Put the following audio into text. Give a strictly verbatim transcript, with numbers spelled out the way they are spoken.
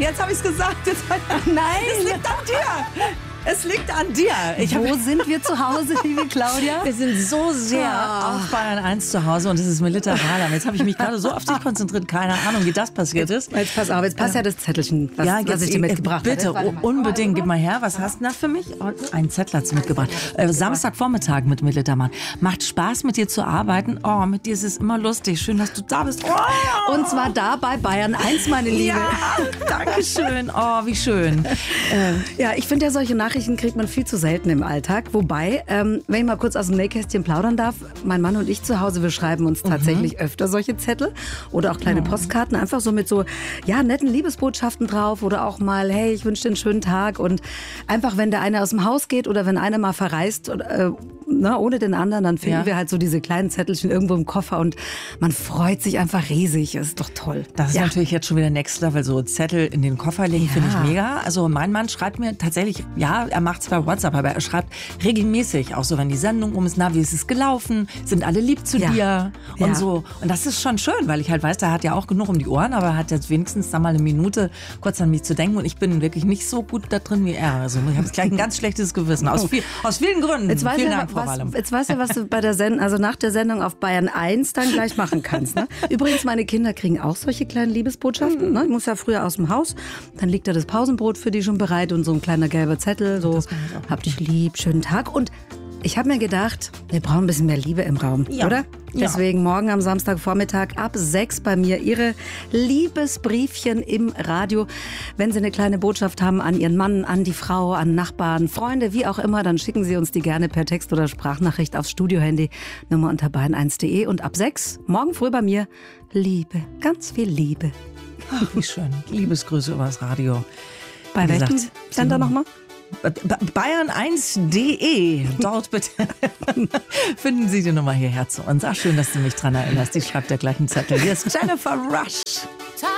jetzt habe ich es gesagt. Jetzt, Nein. Es liegt an dir. Es liegt an dir. Ich Wo hab, sind wir zu Hause, liebe Claudia? wir sind so sehr Ah. auf Bayern eins zu Hause und es ist Melita Rahlam. Jetzt habe ich mich gerade so auf dich konzentriert. Keine Ahnung, wie das passiert ist. Jetzt pass auf, jetzt passt ja das Zettelchen, was, Ja, was jetzt, ich dir mitgebracht habe. bitte, Warte mal. unbedingt, gib mal her. Was hast du da für mich? Oh, einen Zettel hat sie mitgebracht. Äh, Samstagvormittag mit Melita Mann. Macht Spaß, mit dir zu arbeiten. Oh, mit dir ist es immer lustig. Schön, dass du da bist. Oh. Und zwar da bei Bayern eins, meine Liebe. Ja, danke schön. Oh, wie schön. Äh, Ja, ich finde ja, solche Nachrichten kriegt man viel zu selten im Alltag. Wobei, ähm, wenn ich mal kurz aus dem Nähkästchen plaudern darf, mein Mann und ich zu Hause, wir schreiben uns tatsächlich mhm. öfter solche Zettel oder auch kleine Postkarten, einfach so mit so ja netten Liebesbotschaften drauf oder auch mal, hey, ich wünsche dir einen schönen Tag und einfach, wenn der eine aus dem Haus geht oder wenn einer mal verreist, äh, na, ohne den anderen, dann finden Ja. wir halt so diese kleinen Zettelchen irgendwo im Koffer und man freut sich einfach riesig. Das ist doch toll. Das ist ja. natürlich jetzt schon wieder Next Level. So Zettel in den Koffer legen, Ja. finde ich mega. Also mein Mann schreibt mir tatsächlich, ja, er macht es bei WhatsApp, aber er schreibt regelmäßig, auch so, wenn die Sendung um ist, na, wie ist es gelaufen? Sind alle lieb zu Ja. dir? Und Ja. so. Und das ist schon schön, weil ich halt weiß, der hat ja auch genug um die Ohren, aber er hat jetzt wenigstens da mal eine Minute kurz an mich zu denken. Und ich bin wirklich nicht so gut da drin wie er. Also ich habe gleich ein ganz schlechtes Gewissen. Aus, viel, aus vielen Gründen. Jetzt weißt Vielen du, Dank, Frau was, Wallem. jetzt weißt du, was du bei der Sendung, also nach der Sendung auf Bayern eins dann gleich machen kannst. Ne? Übrigens, meine Kinder kriegen auch solche kleinen Liebesbotschaften. Ne? Ich muss ja früher aus dem Haus, dann liegt da das Pausenbrot für die schon bereit und so ein kleiner gelber Zettel, so, hab dich lieb, schönen Tag. Und ich habe mir gedacht, wir brauchen ein bisschen mehr Liebe im Raum, Ja. oder? Ja. Deswegen morgen am Samstagvormittag ab sechs bei mir Ihre Liebesbriefchen im Radio. Wenn Sie eine kleine Botschaft haben an Ihren Mann, an die Frau, an Nachbarn, Freunde, wie auch immer, dann schicken Sie uns die gerne per Text oder Sprachnachricht aufs Studiohandy, Nummer unter bayern eins punkt de und ab sechs morgen früh bei mir Liebe, ganz viel Liebe. Ach, wie schön. Liebesgrüße übers Radio. Bei Wie welchem gesagt, Sender nochmal? bayern eins punkt de. Dort bitte finden Sie die Nummer hierher zu uns. Ach, schön, dass du mich dran erinnerst. Ich schreibe der gleichen Zettel. Hier ist Jennifer Rush.